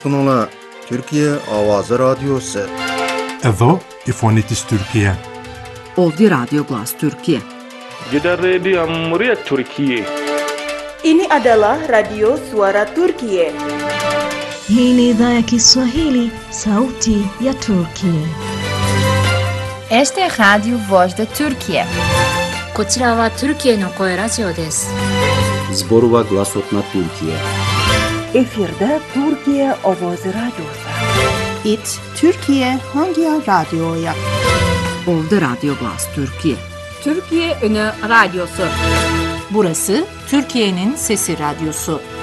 Bununla Türkiye Avazı Radyosu. Evo İfonitis Türkiye. Ovdi Radyo Glas Türkiye. Jeddah Radio Muria Türkiye. Ini adalah Radio Suara Turkiye. Hii ni idhaa ya Kiswahili, sauti ya Turkiye. Este es Radio Voz de Turkiye. こちらはトルキエの声ラジオです。 Zborova Glasotna Türkiye. Efirde Türkiye Ovoz Radyosu. İt Türkiye Hangi Radyo'ya? Ovdi Radyo Glas Türkiye. Türkiye Ünü Radyosu. Burası Türkiye'nin Sesi Radyosu.